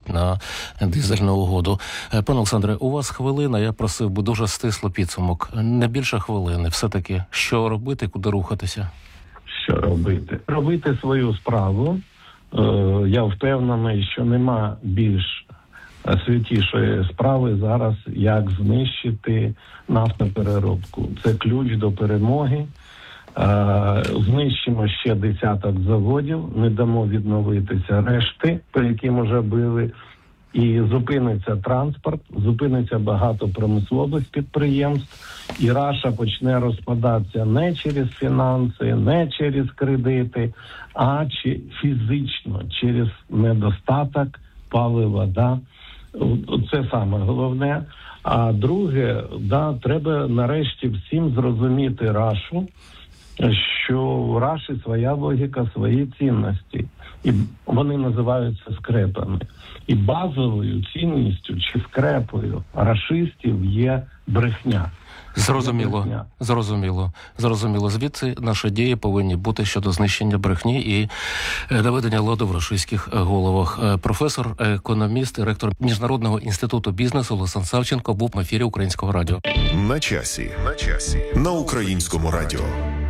на дизельну угоду. Пане Олександре, у вас хвилина, я просив би дуже стисло підсумок. Не більше хвилини. Все-таки, що робити, куди рухатися? Що робити? Робити свою справу. Я впевнений, що нема більш святішої справи зараз, як знищити нафтопереробку. Це ключ до перемоги. Знищимо ще десяток заводів, не дамо відновитися решти, по яким вже били, і зупиниться транспорт, зупиниться багато промислових підприємств, і Раша почне розпадатися не через фінанси, не через кредити, а фізично, через недостаток палива. Да? Це саме головне. А друге, треба нарешті всім зрозуміти Рашу, що в Раші своя логіка, свої цінності. І вони називаються скрепами. І базовою цінністю чи скрепою рашистів є брехня. Зрозуміло. Звідси наші дії повинні бути щодо знищення брехні і наведення ладу в рашистських головах. Професор, економіст і ректор Міжнародного інституту бізнесу Олександр Савченко був в ефірі Українського радіо. На часі. На Українському радіо.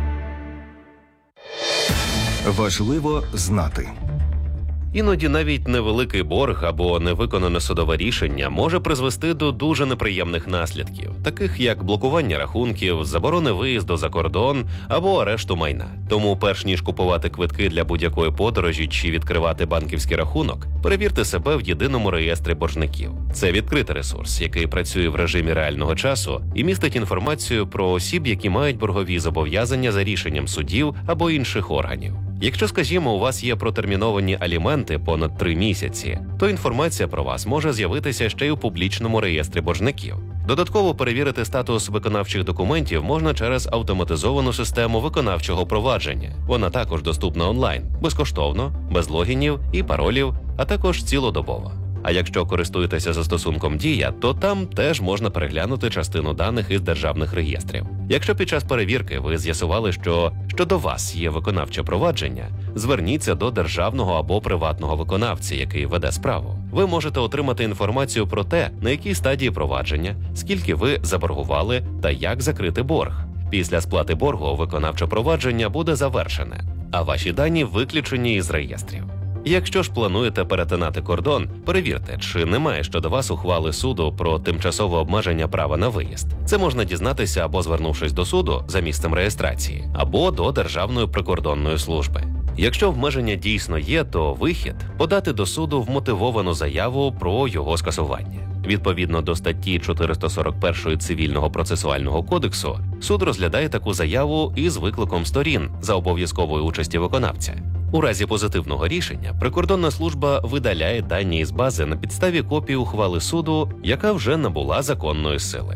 Важливо знати. Іноді навіть невеликий борг або невиконане судове рішення може призвести до дуже неприємних наслідків, таких як блокування рахунків, заборони виїзду за кордон або арешту майна. Тому перш ніж купувати квитки для будь-якої подорожі чи відкривати банківський рахунок, перевірте себе в єдиному реєстрі боржників. Це відкритий ресурс, який працює в режимі реального часу і містить інформацію про осіб, які мають боргові зобов'язання за рішенням судів або інших органів. Якщо, скажімо, у вас є протерміновані аліменти понад 3 місяці, то інформація про вас може з'явитися ще й у публічному реєстрі боржників. Додатково перевірити статус виконавчих документів можна через автоматизовану систему виконавчого провадження. Вона також доступна онлайн, безкоштовно, без логінів і паролів, а також цілодобово. А якщо користуєтеся застосунком «Дія», то там теж можна переглянути частину даних із державних реєстрів. Якщо під час перевірки ви з'ясували, що щодо вас є виконавче провадження, зверніться до державного або приватного виконавця, який веде справу. Ви можете отримати інформацію про те, на якій стадії провадження, скільки ви заборгували та як закрити борг. Після сплати боргу виконавче провадження буде завершене, а ваші дані виключені із реєстрів. Якщо ж плануєте перетинати кордон, перевірте, чи немає щодо вас ухвали суду про тимчасове обмеження права на виїзд. Це можна дізнатися або звернувшись до суду за місцем реєстрації, або до Державної прикордонної служби. Якщо обмеження дійсно є, то вихід – подати до суду вмотивовану заяву про його скасування. Відповідно до статті 441 Цивільного процесуального кодексу, суд розглядає таку заяву із викликом сторін за обов'язкової участі виконавця. У разі позитивного рішення прикордонна служба видаляє дані із бази на підставі копії ухвали суду, яка вже набула законної сили.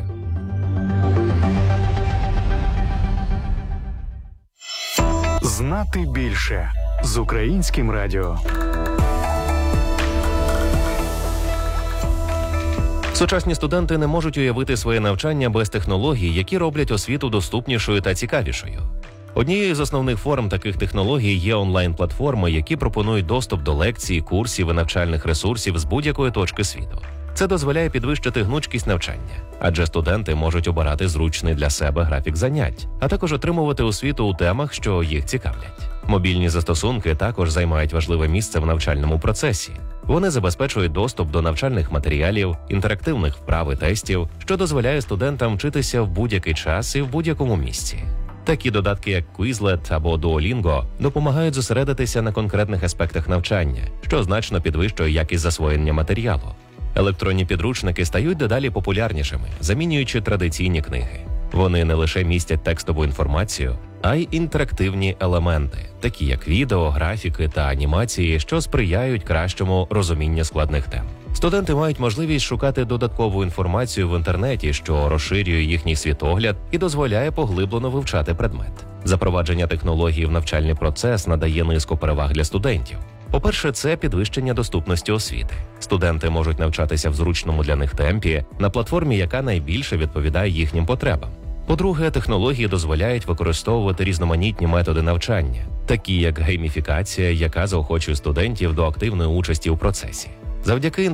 Знати більше з Українським радіо. Сучасні студенти не можуть уявити своє навчання без технологій, які роблять освіту доступнішою та цікавішою. Однією з основних форм таких технологій є онлайн-платформи, які пропонують доступ до лекцій, курсів і навчальних ресурсів з будь-якої точки світу. Це дозволяє підвищити гнучкість навчання, адже студенти можуть обирати зручний для себе графік занять, а також отримувати освіту у темах, що їх цікавлять. Мобільні застосунки також займають важливе місце в навчальному процесі. Вони забезпечують доступ до навчальних матеріалів, інтерактивних вправ і тестів, що дозволяє студентам вчитися в будь-який час і в будь-якому місці. Такі додатки, як Quizlet або Duolingo, допомагають зосередитися на конкретних аспектах навчання, що значно підвищує якість засвоєння матеріалу. Електронні підручники стають дедалі популярнішими, замінюючи традиційні книги. Вони не лише містять текстову інформацію, а й інтерактивні елементи, такі як відео, графіки та анімації, що сприяють кращому розумінню складних тем. Студенти мають можливість шукати додаткову інформацію в інтернеті, що розширює їхній світогляд і дозволяє поглиблено вивчати предмет. Запровадження технологій в навчальний процес надає низку переваг для студентів. По-перше, це підвищення доступності освіти. Студенти можуть навчатися в зручному для них темпі на платформі, яка найбільше відповідає їхнім потребам. По-друге, технології дозволяють використовувати різноманітні методи навчання, такі як гейміфікація, яка заохочує студентів до активної участі у процесі. Завдяки